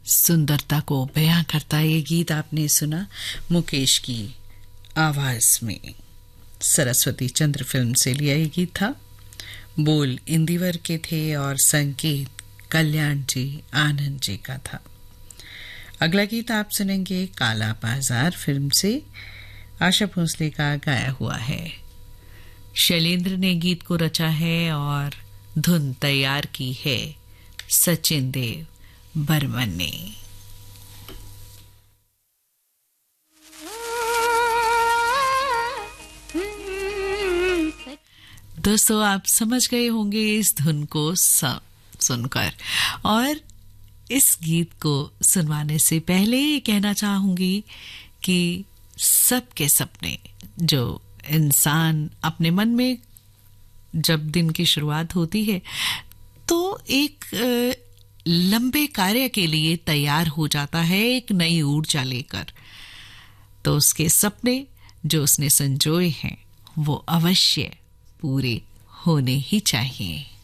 सुंदरता को बयां करता ये गीत आपने सुना मुकेश की आवाज में। सरस्वती चंद्र फिल्म से लिया ये गीत था। बोल इंदिवर के थे और संगीत कल्याण जी आनंद जी का था। अगला गीत आप सुनेंगे काला बाजार फिल्म से, आशा भोसले का गाया हुआ है। शैलेंद्र ने गीत को रचा है और धुन तैयार की है सचिन देव बर्मन ने। दोस्तों, आप समझ गए होंगे इस धुन को सुनकर, और इस गीत को सुनवाने से पहले ये कहना चाहूंगी कि सबके सपने जो इंसान अपने मन में जब दिन की शुरुआत होती है तो एक लंबे कार्य के लिए तैयार हो जाता है एक नई ऊर्जा लेकर, तो उसके सपने जो उसने संजोए हैं वो अवश्य पूरे होने ही चाहिए।